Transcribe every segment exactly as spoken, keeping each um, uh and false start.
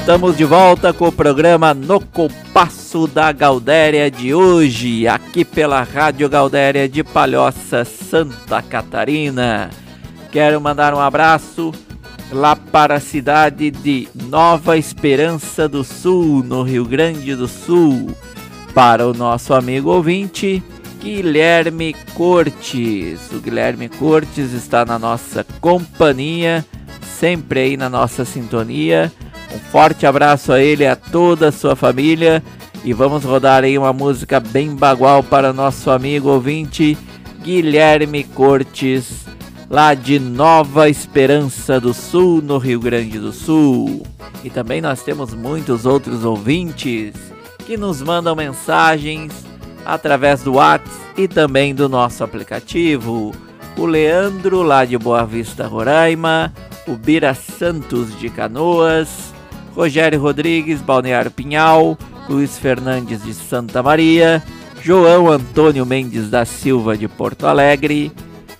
Estamos de volta com o programa No Compasso da Gaudéria de hoje, aqui pela Rádio Gaudéria de Palhoça, Santa Catarina. Quero mandar um abraço lá para a cidade de Nova Esperança do Sul, no Rio Grande do Sul, para o nosso amigo ouvinte Guilherme Cortes. O Guilherme Cortes está na nossa companhia, sempre aí na nossa sintonia. Um forte abraço a ele e a toda a sua família. E vamos rodar aí uma música bem bagual para nosso amigo ouvinte Guilherme Cortes, lá de Nova Esperança do Sul, no Rio Grande do Sul. E também nós temos muitos outros ouvintes que nos mandam mensagens através do WhatsApp e também do nosso aplicativo. O Leandro, lá de Boa Vista, Roraima, o Bira Santos de Canoas, Rogério Rodrigues, Balneário Pinhal, Luiz Fernandes de Santa Maria, João Antônio Mendes da Silva de Porto Alegre,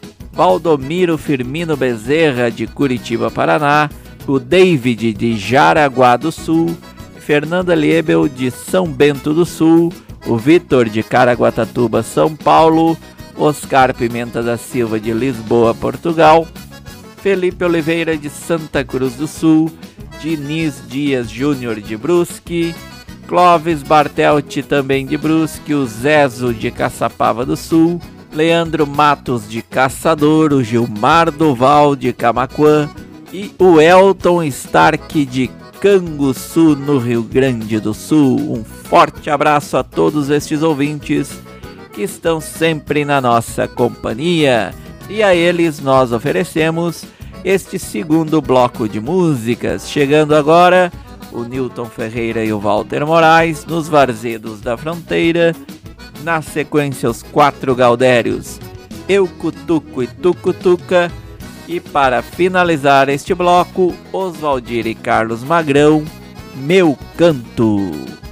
Valdomiro Firmino Bezerra de Curitiba, Paraná, o David de Jaraguá do Sul, Fernanda Liebel de São Bento do Sul, o Vitor de Caraguatatuba, São Paulo, Oscar Pimenta da Silva de Lisboa, Portugal, Felipe Oliveira de Santa Cruz do Sul, Diniz Dias Júnior de Brusque, Clóvis Bartelti também de Brusque, o Zezo de Caçapava do Sul, Leandro Matos de Caçador, o Gilmar Duval de Camaquã e o Elton Stark de Canguçu, no Rio Grande do Sul. Um forte abraço a todos estes ouvintes que estão sempre na nossa companhia. E a eles nós oferecemos este segundo bloco de músicas. Chegando agora o Newton Ferreira e o Walter Moraes nos Varzedos da Fronteira. Na sequência, os quatro Gaudérios, Eu Cutuco e Tucutuca. E para finalizar este bloco, Oswaldir e Carlos Magrão, Meu Canto.